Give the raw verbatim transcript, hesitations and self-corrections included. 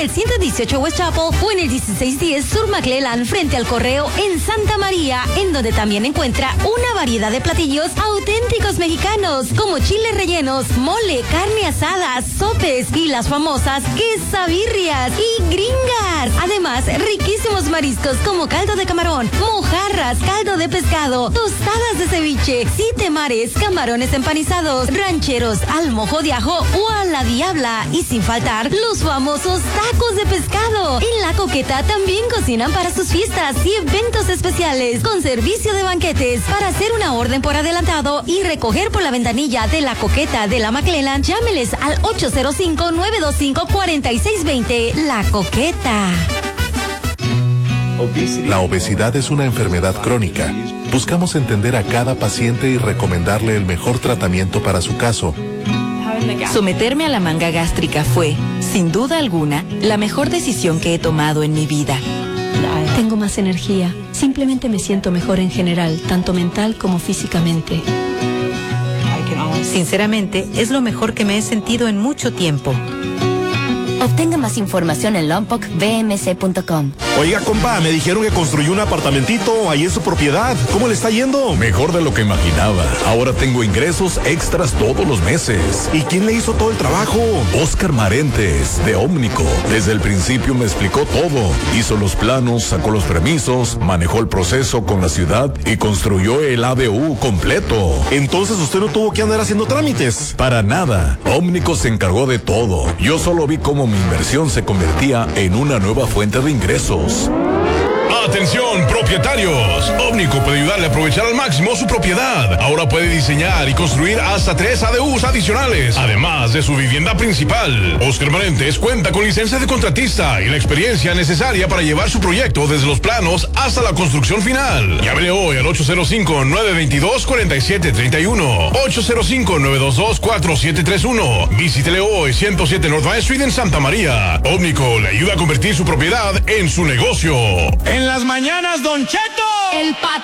el ciento dieciocho West Chapel o en el dieciséis diez Sur McClellan frente al Correo en Santa María, en donde también encuentra una variedad de platillos auténticos mexicanos como chiles rellenos, mole, carne asada, sopes y las famosas quesabirrias y gringas. Además, riquísimos mariscos como caldo de camarón, mojarras, caldo de pescado, tostadas de ceviche, siete mares, camarones empanizados, rancheros, al mojo de ajo o a la diabla. Y sin faltar, los famosos tacos de pescado. En La Coqueta también cocinan para sus fiestas y eventos especiales, con servicio de banquetes. Para hacer una orden por adelantado y recoger por la ventanilla de La Coqueta de la McClellan, llámeles al ocho cero cinco, nueve dos cinco, cuatro seis dos cero. La Coqueta. La obesidad es una enfermedad crónica. Buscamos entender a cada paciente y recomendarle el mejor tratamiento para su caso. Someterme a la manga gástrica fue, sin duda alguna, la mejor decisión que he tomado en mi vida. Tengo más energía. Simplemente me siento mejor en general, tanto mental como físicamente. Sinceramente, es lo mejor que me he sentido en mucho tiempo. Obtenga más información en lompoc b m c punto com. Oiga, compa, me dijeron que construyó un apartamentito ahí en su propiedad. ¿Cómo le está yendo? Mejor de lo que imaginaba. Ahora tengo ingresos extras todos los meses. ¿Y quién le hizo todo el trabajo? Oscar Marentes, de Ómnico. Desde el principio me explicó todo. Hizo los planos, sacó los permisos, manejó el proceso con la ciudad y construyó el A D U completo. Entonces usted no tuvo que andar haciendo trámites. Para nada. Ómnico se encargó de todo. Yo solo vi cómo mi inversión se convertía en una nueva fuente de ingresos. Atención, propietarios. Ómnico puede ayudarle a aprovechar al máximo su propiedad. Ahora puede diseñar y construir hasta tres A D Us adicionales, además de su vivienda principal. Oscar Marentes cuenta con licencia de contratista y la experiencia necesaria para llevar su proyecto desde los planos hasta la construcción final. Llámele hoy al ocho cero cinco, nueve dos dos, cuatro siete tres uno, ocho cero cinco, nueve dos dos, cuatro siete tres uno. Visítele hoy ciento siete North Main Street en Santa María. Ómnico le ayuda a convertir su propiedad en su negocio. En las mañanas, Don Cheto. El patrón